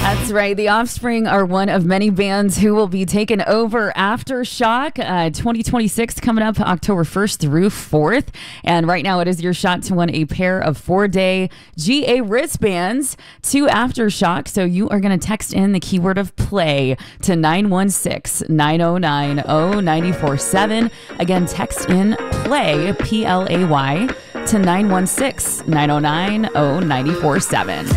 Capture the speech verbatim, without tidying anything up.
That's right. The Offspring are one of many bands who will be taking over Aftershock uh, twenty twenty-six coming up October first through fourth. And right now it is your shot to win a pair of four-day G A wristbands to Aftershock. So you are going to text in the keyword of play to nine one six, nine oh nine, oh nine four seven. Again, text in play, P L A Y, to nine one six, nine oh nine, oh nine four seven.